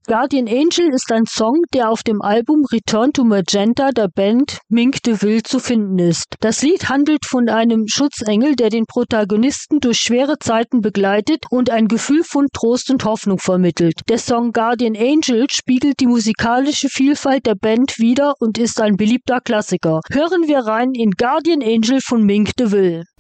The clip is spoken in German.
Guardian Angel ist ein Song, der auf dem Album Return to Magenta der Band Mink DeVille zu finden ist. Das Lied handelt von einem Schutzengel, der den Protagonisten durch schwere Zeiten begleitet und ein Gefühl von Trost und Hoffnung vermittelt. Der Song Guardian Angel spiegelt die musikalische Vielfalt der Band wider und ist ein beliebter Klassiker. Hören wir rein in Guardian Angel von Mink DeVille.